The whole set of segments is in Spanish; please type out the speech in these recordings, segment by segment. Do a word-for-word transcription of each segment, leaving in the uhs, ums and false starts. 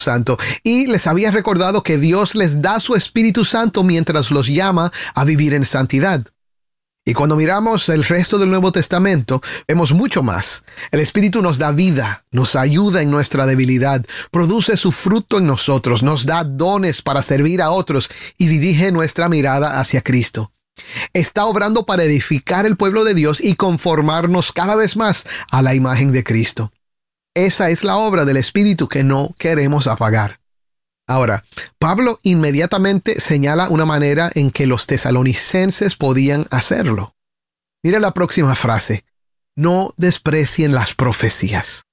Santo y les había recordado que Dios les da su Espíritu Santo mientras los llama a vivir en santidad. Y cuando miramos el resto del Nuevo Testamento, vemos mucho más. El Espíritu nos da vida, nos ayuda en nuestra debilidad, produce su fruto en nosotros, nos da dones para servir a otros y dirige nuestra mirada hacia Cristo. Está obrando para edificar el pueblo de Dios y conformarnos cada vez más a la imagen de Cristo. Esa es la obra del Espíritu que no queremos apagar. Ahora, Pablo inmediatamente señala una manera en que los tesalonicenses podían hacerlo. Mira la próxima frase: no desprecien las profecías.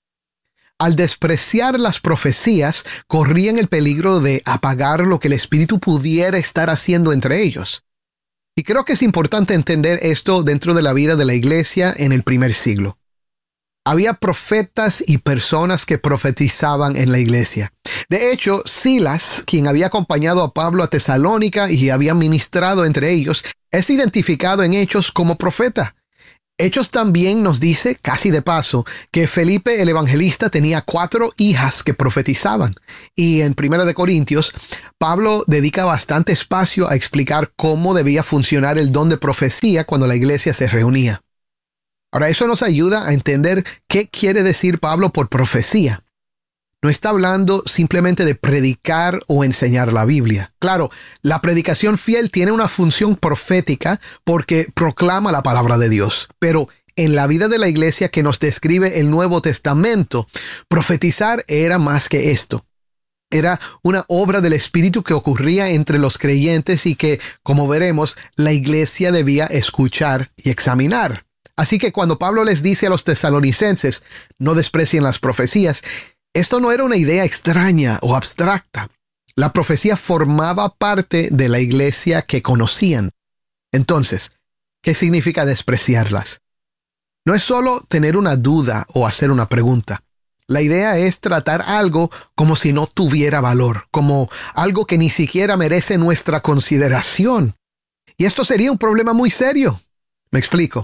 Al despreciar las profecías, corrían el peligro de apagar lo que el Espíritu pudiera estar haciendo entre ellos. Y creo que es importante entender esto dentro de la vida de la iglesia en el primer siglo. Había profetas y personas que profetizaban en la iglesia. De hecho, Silas, quien había acompañado a Pablo a Tesalónica y había ministrado entre ellos, es identificado en Hechos como profeta. Hechos también nos dice, casi de paso, que Felipe el evangelista tenía cuatro hijas que profetizaban. Y en Primera de Corintios, Pablo dedica bastante espacio a explicar cómo debía funcionar el don de profecía cuando la iglesia se reunía. Ahora, eso nos ayuda a entender qué quiere decir Pablo por profecía. No está hablando simplemente de predicar o enseñar la Biblia. Claro, la predicación fiel tiene una función profética porque proclama la palabra de Dios. Pero en la vida de la iglesia que nos describe el Nuevo Testamento, profetizar era más que esto. Era una obra del Espíritu que ocurría entre los creyentes y que, como veremos, la iglesia debía escuchar y examinar. Así que cuando Pablo les dice a los tesalonicenses, no desprecien las profecías, esto no era una idea extraña o abstracta. La profecía formaba parte de la iglesia que conocían. Entonces, ¿qué significa despreciarlas? No es solo tener una duda o hacer una pregunta. La idea es tratar algo como si no tuviera valor, como algo que ni siquiera merece nuestra consideración. Y esto sería un problema muy serio. Me explico.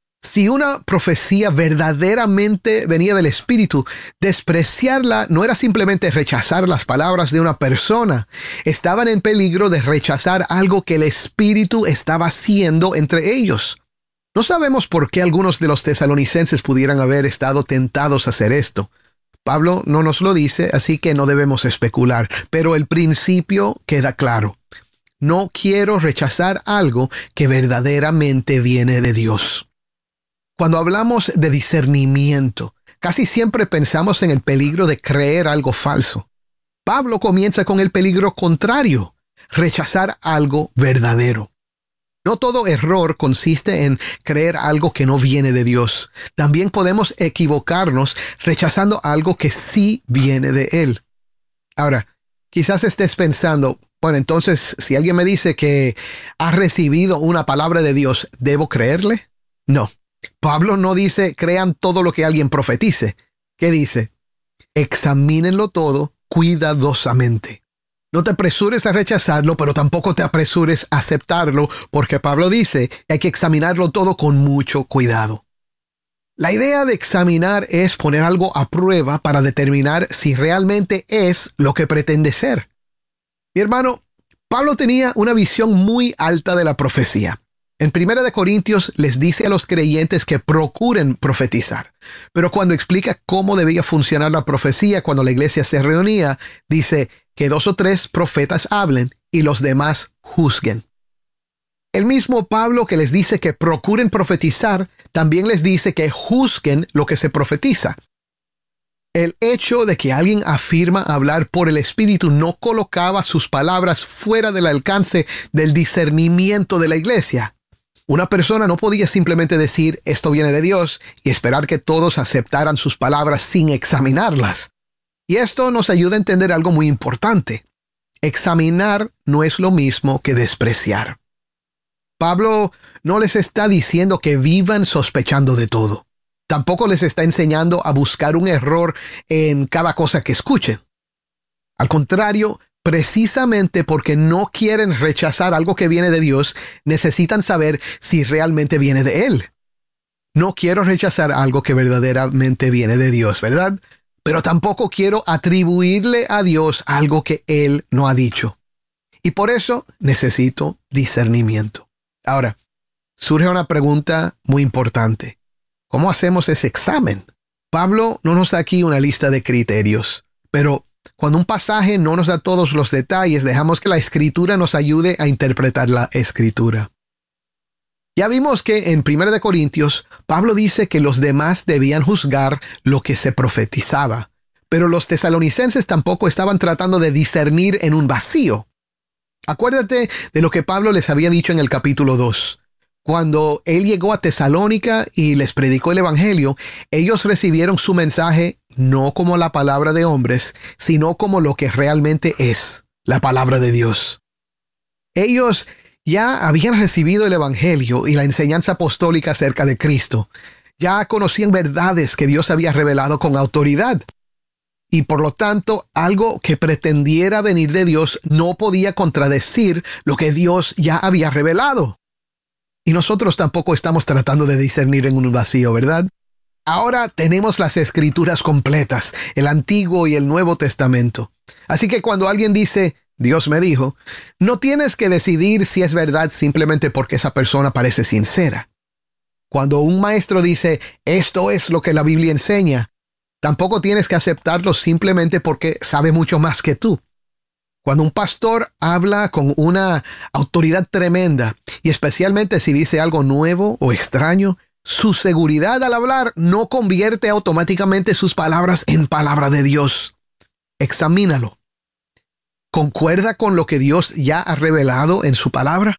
Si una profecía verdaderamente venía del Espíritu, despreciarla no era simplemente rechazar las palabras de una persona. Estaban en peligro de rechazar algo que el Espíritu estaba haciendo entre ellos. No sabemos por qué algunos de los tesalonicenses pudieran haber estado tentados a hacer esto. Pablo no nos lo dice, así que no debemos especular, pero el principio queda claro. No quiero rechazar algo que verdaderamente viene de Dios. Cuando hablamos de discernimiento, casi siempre pensamos en el peligro de creer algo falso. Pablo comienza con el peligro contrario, rechazar algo verdadero. No todo error consiste en creer algo que no viene de Dios. También podemos equivocarnos rechazando algo que sí viene de Él. Ahora, quizás estés pensando, bueno, entonces, si alguien me dice que ha recibido una palabra de Dios, ¿debo creerle? No. Pablo no dice crean todo lo que alguien profetice. ¿Qué dice? Examínenlo todo cuidadosamente. No te apresures a rechazarlo, pero tampoco te apresures a aceptarlo, porque Pablo dice que hay que examinarlo todo con mucho cuidado. La idea de examinar es poner algo a prueba para determinar si realmente es lo que pretende ser. Mi hermano, Pablo tenía una visión muy alta de la profecía. En Primera de Corintios les dice a los creyentes que procuren profetizar. Pero cuando explica cómo debía funcionar la profecía cuando la iglesia se reunía, dice que dos o tres profetas hablen y los demás juzguen. El mismo Pablo que les dice que procuren profetizar, también les dice que juzguen lo que se profetiza. El hecho de que alguien afirma hablar por el Espíritu no colocaba sus palabras fuera del alcance del discernimiento de la iglesia. Una persona no podía simplemente decir esto viene de Dios y esperar que todos aceptaran sus palabras sin examinarlas. Y esto nos ayuda a entender algo muy importante. Examinar no es lo mismo que despreciar. Pablo no les está diciendo que vivan sospechando de todo. Tampoco les está enseñando a buscar un error en cada cosa que escuchen. Al contrario, precisamente porque no quieren rechazar algo que viene de Dios, necesitan saber si realmente viene de Él. No quiero rechazar algo que verdaderamente viene de Dios, ¿verdad? pero tampoco quiero atribuirle a Dios algo que Él no ha dicho. Y por eso necesito discernimiento. Ahora, surge una pregunta muy importante. ¿Cómo hacemos ese examen? Pablo no nos da aquí una lista de criterios, pero cuando un pasaje no nos da todos los detalles, dejamos que la Escritura nos ayude a interpretar la Escritura. Ya vimos que en primera de Corintios, Pablo dice que los demás debían juzgar lo que se profetizaba, pero los tesalonicenses tampoco estaban tratando de discernir en un vacío. Acuérdate de lo que Pablo les había dicho en el capítulo dos. Cuando él llegó a Tesalónica y les predicó el evangelio, ellos recibieron su mensaje no como la palabra de hombres, sino como lo que realmente es, la palabra de Dios. Ellos ya habían recibido el evangelio y la enseñanza apostólica acerca de Cristo. Ya conocían verdades que Dios había revelado con autoridad. Y por lo tanto, algo que pretendiera venir de Dios no podía contradecir lo que Dios ya había revelado. Y nosotros tampoco estamos tratando de discernir en un vacío, ¿verdad? Ahora tenemos las Escrituras completas, el Antiguo y el Nuevo Testamento. Así que cuando alguien dice, Dios me dijo, no tienes que decidir si es verdad simplemente porque esa persona parece sincera. Cuando un maestro dice, esto es lo que la Biblia enseña, tampoco tienes que aceptarlo simplemente porque sabe mucho más que tú. Cuando un pastor habla con una autoridad tremenda, y especialmente si dice algo nuevo o extraño, su seguridad al hablar no convierte automáticamente sus palabras en palabra de Dios. Examínalo. ¿Concuerda con lo que Dios ya ha revelado en su palabra?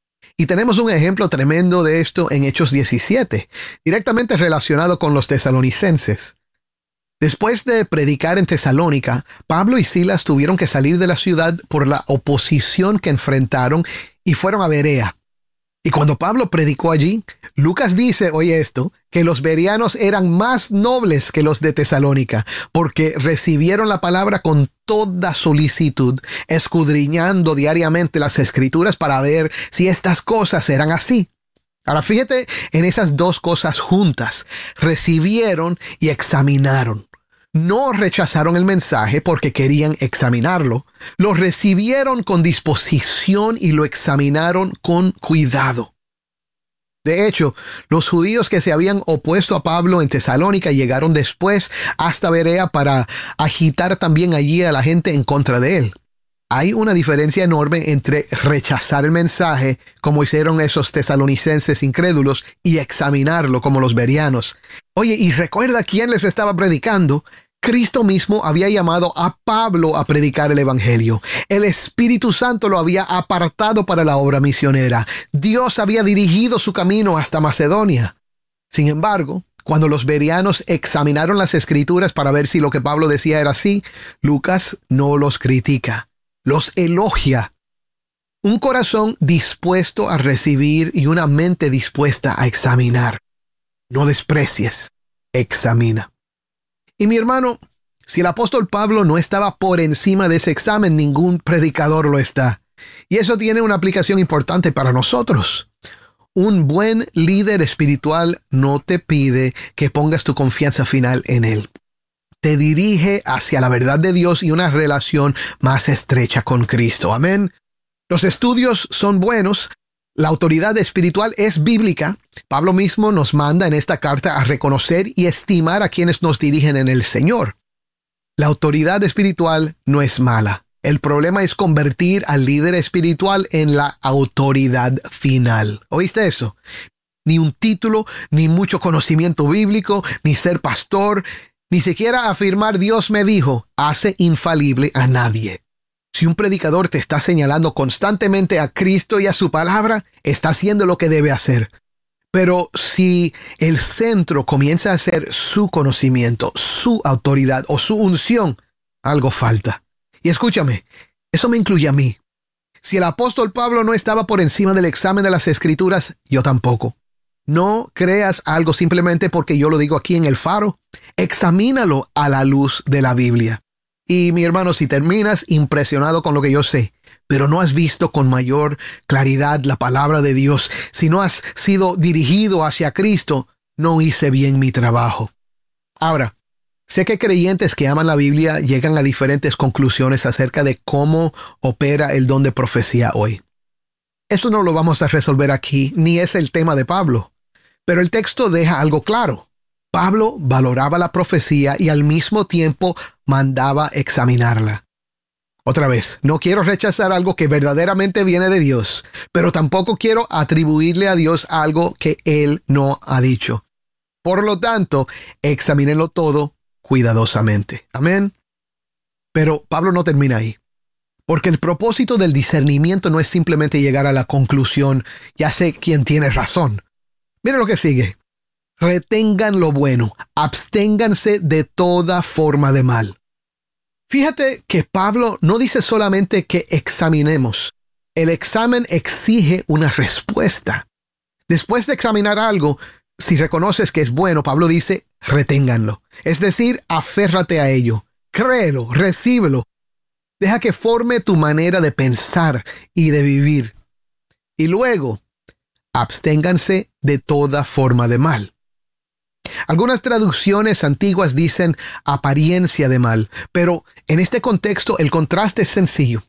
Y tenemos un ejemplo tremendo de esto en Hechos diecisiete, directamente relacionado con los tesalonicenses. Después de predicar en Tesalónica, Pablo y Silas tuvieron que salir de la ciudad por la oposición que enfrentaron y fueron a Berea. Y cuando Pablo predicó allí, Lucas dice, oye esto, que los bereanos eran más nobles que los de Tesalónica, porque recibieron la palabra con toda solicitud, escudriñando diariamente las Escrituras para ver si estas cosas eran así. Ahora fíjate en esas dos cosas juntas, recibieron y examinaron. No rechazaron el mensaje porque querían examinarlo, lo recibieron con disposición y lo examinaron con cuidado. De hecho, los judíos que se habían opuesto a Pablo en Tesalónica llegaron después hasta Berea para agitar también allí a la gente en contra de él. Hay una diferencia enorme entre rechazar el mensaje, como hicieron esos tesalonicenses incrédulos, y examinarlo como los bereanos. Oye, y recuerda quién les estaba predicando. Cristo mismo había llamado a Pablo a predicar el evangelio. El Espíritu Santo lo había apartado para la obra misionera. Dios había dirigido su camino hasta Macedonia. Sin embargo, cuando los bereanos examinaron las Escrituras para ver si lo que Pablo decía era así, Lucas no los critica. Los elogia. Un corazón dispuesto a recibir y una mente dispuesta a examinar. No desprecies, examina. Y mi hermano, si el apóstol Pablo no estaba por encima de ese examen, ningún predicador lo está. Y eso tiene una aplicación importante para nosotros. Un buen líder espiritual no te pide que pongas tu confianza final en él. Te dirige hacia la verdad de Dios y una relación más estrecha con Cristo. Amén. Los estudios son buenos. La autoridad espiritual es bíblica. Pablo mismo nos manda en esta carta a reconocer y estimar a quienes nos dirigen en el Señor. La autoridad espiritual no es mala. El problema es convertir al líder espiritual en la autoridad final. ¿Oíste eso? Ni un título, ni mucho conocimiento bíblico, ni ser pastor, ni siquiera afirmar Dios me dijo, hace infalible a nadie. Si un predicador te está señalando constantemente a Cristo y a su palabra, está haciendo lo que debe hacer. Pero si el centro comienza a ser su conocimiento, su autoridad o su unción, algo falta. Y escúchame, eso me incluye a mí. Si el apóstol Pablo no estaba por encima del examen de las Escrituras, yo tampoco. No creas algo simplemente porque yo lo digo aquí en el Faro. Examínalo a la luz de la Biblia. Y mi hermano, si terminas impresionado con lo que yo sé, pero no has visto con mayor claridad la palabra de Dios, si no has sido dirigido hacia Cristo, no hice bien mi trabajo. Ahora, Sé que creyentes que aman la Biblia llegan a diferentes conclusiones acerca de cómo opera el don de profecía hoy. Eso no lo vamos a resolver aquí, ni es el tema de Pablo. Pero el texto deja algo claro. Pablo valoraba la profecía y al mismo tiempo mandaba examinarla. Otra vez, no quiero rechazar algo que verdaderamente viene de Dios, pero tampoco quiero atribuirle a Dios algo que Él no ha dicho. Por lo tanto, examínenlo todo cuidadosamente. Amén. Pero Pablo no termina ahí. Porque el propósito del discernimiento no es simplemente llegar a la conclusión, ya sé quién tiene razón. Miren lo que sigue. Retengan lo bueno, absténganse de toda forma de mal. Fíjate que Pablo no dice solamente que examinemos. El examen exige una respuesta. Después de examinar algo, si reconoces que es bueno, Pablo dice, reténganlo. Es decir, aférrate a ello. Créelo, recíbelo. Deja que forme tu manera de pensar y de vivir. Y luego, absténganse de toda forma de mal. Algunas traducciones antiguas dicen apariencia de mal, pero en este contexto el contraste es sencillo.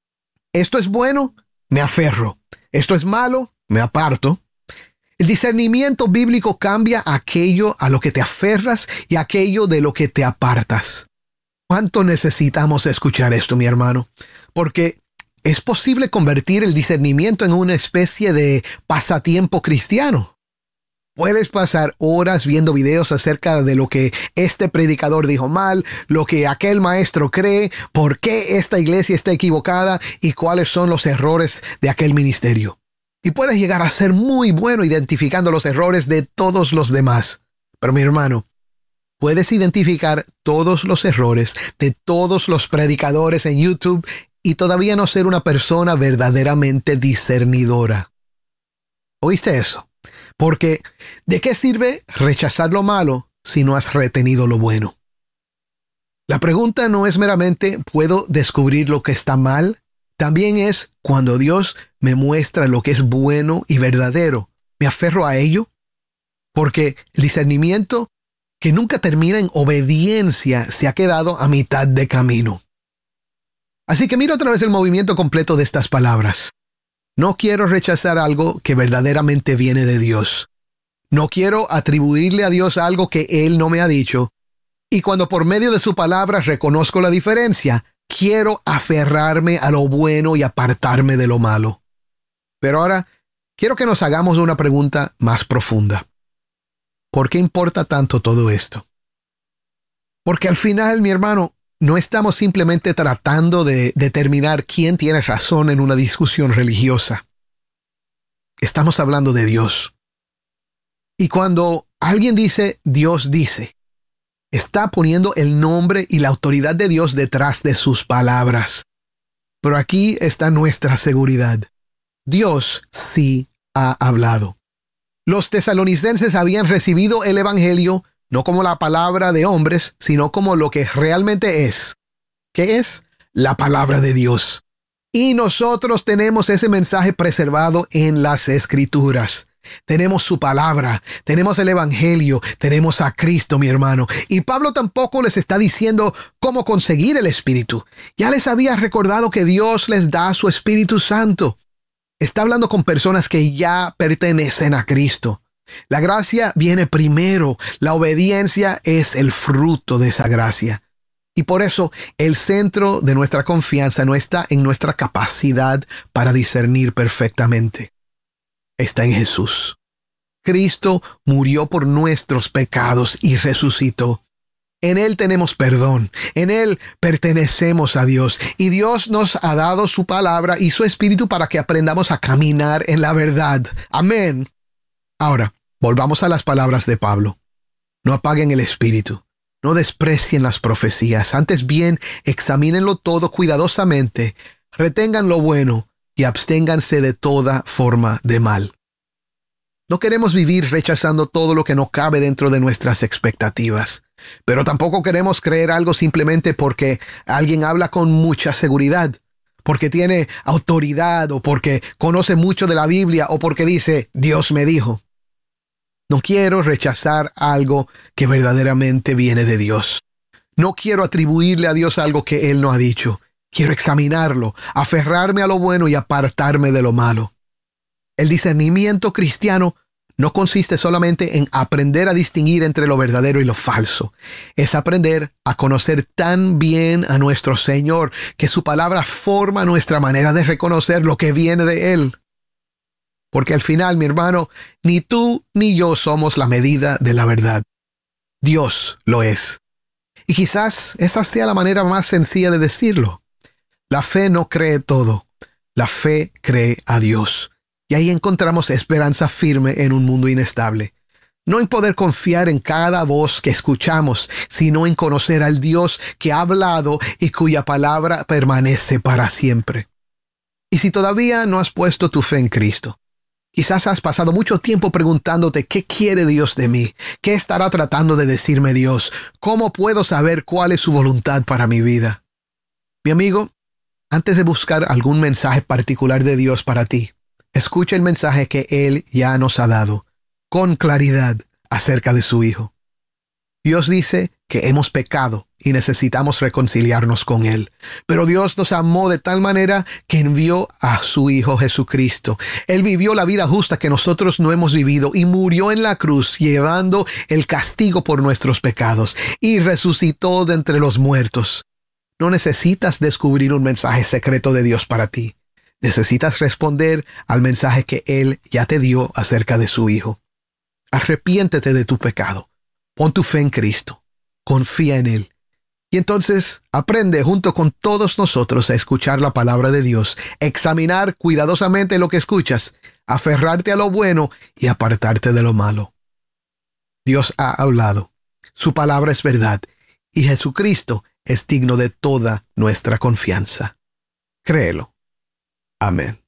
Esto es bueno, me aferro. Esto es malo, me aparto. El discernimiento bíblico cambia aquello a lo que te aferras y aquello de lo que te apartas. ¿Cuánto necesitamos escuchar esto, mi hermano? Porque es posible convertir el discernimiento en una especie de pasatiempo cristiano. Puedes pasar horas viendo videos acerca de lo que este predicador dijo mal, lo que aquel maestro cree, por qué esta iglesia está equivocada y cuáles son los errores de aquel ministerio. Y puedes llegar a ser muy bueno identificando los errores de todos los demás. Pero mi hermano, puedes identificar todos los errores de todos los predicadores en YouTube y todavía no ser una persona verdaderamente discernidora. ¿Oíste eso? Porque, ¿de qué sirve rechazar lo malo si no has retenido lo bueno? La pregunta no es meramente, ¿puedo descubrir lo que está mal? También es, cuando Dios me muestra lo que es bueno y verdadero, ¿me aferro a ello? Porque el discernimiento que nunca termina en obediencia se ha quedado a mitad de camino. Así que mira otra vez el movimiento completo de estas palabras. No quiero rechazar algo que verdaderamente viene de Dios. No quiero atribuirle a Dios algo que Él no me ha dicho. Y cuando por medio de su palabra reconozco la diferencia, quiero aferrarme a lo bueno y apartarme de lo malo. Pero ahora, quiero que nos hagamos una pregunta más profunda. ¿Por qué importa tanto todo esto? Porque al final, mi hermano, no estamos simplemente tratando de determinar quién tiene razón en una discusión religiosa. Estamos hablando de Dios. Y cuando alguien dice Dios dice, está poniendo el nombre y la autoridad de Dios detrás de sus palabras. Pero aquí está nuestra seguridad. Dios sí ha hablado. Los tesalonicenses habían recibido el evangelio no como la palabra de hombres, sino como lo que realmente es. ¿Qué es? La palabra de Dios. Y nosotros tenemos ese mensaje preservado en las Escrituras. Tenemos su palabra, tenemos el evangelio, tenemos a Cristo, mi hermano. Y Pablo tampoco les está diciendo cómo conseguir el Espíritu. Ya les había recordado que Dios les da su Espíritu Santo. Está hablando con personas que ya pertenecen a Cristo. La gracia viene primero, la obediencia es el fruto de esa gracia. Y por eso el centro de nuestra confianza no está en nuestra capacidad para discernir perfectamente. Está en Jesús. Cristo murió por nuestros pecados y resucitó. En Él tenemos perdón, en Él pertenecemos a Dios y Dios nos ha dado su palabra y su Espíritu para que aprendamos a caminar en la verdad. Amén. Ahora, volvamos a las palabras de Pablo. No apaguen el espíritu, no desprecien las profecías, antes bien examínenlo todo cuidadosamente, retengan lo bueno y absténganse de toda forma de mal. No queremos vivir rechazando todo lo que no cabe dentro de nuestras expectativas, pero tampoco queremos creer algo simplemente porque alguien habla con mucha seguridad, porque tiene autoridad o porque conoce mucho de la Biblia o porque dice, Dios me dijo. No quiero rechazar algo que verdaderamente viene de Dios. No quiero atribuirle a Dios algo que Él no ha dicho. Quiero examinarlo, aferrarme a lo bueno y apartarme de lo malo. El discernimiento cristiano no consiste solamente en aprender a distinguir entre lo verdadero y lo falso. Es aprender a conocer tan bien a nuestro Señor que su palabra forma nuestra manera de reconocer lo que viene de Él. Porque al final, mi hermano, ni tú ni yo somos la medida de la verdad. Dios lo es. Y quizás esa sea la manera más sencilla de decirlo. La fe no cree todo. La fe cree a Dios. Y ahí encontramos esperanza firme en un mundo inestable. No en poder confiar en cada voz que escuchamos, sino en conocer al Dios que ha hablado y cuya palabra permanece para siempre. Y si todavía no has puesto tu fe en Cristo, quizás has pasado mucho tiempo preguntándote qué quiere Dios de mí, qué estará tratando de decirme Dios, cómo puedo saber cuál es su voluntad para mi vida. Mi amigo, antes de buscar algún mensaje particular de Dios para ti, escucha el mensaje que Él ya nos ha dado, con claridad acerca de su Hijo. Dios dice que hemos pecado y necesitamos reconciliarnos con Él. Pero Dios nos amó de tal manera que envió a su Hijo Jesucristo. Él vivió la vida justa que nosotros no hemos vivido y murió en la cruz llevando el castigo por nuestros pecados y resucitó de entre los muertos. No necesitas descubrir un mensaje secreto de Dios para ti. Necesitas responder al mensaje que Él ya te dio acerca de su Hijo. Arrepiéntete de tu pecado. Pon tu fe en Cristo. Confía en Él. Y entonces aprende junto con todos nosotros a escuchar la palabra de Dios, examinar cuidadosamente lo que escuchas, aferrarte a lo bueno y apartarte de lo malo. Dios ha hablado. Su palabra es verdad. Y Jesucristo es digno de toda nuestra confianza. Créelo. Amén.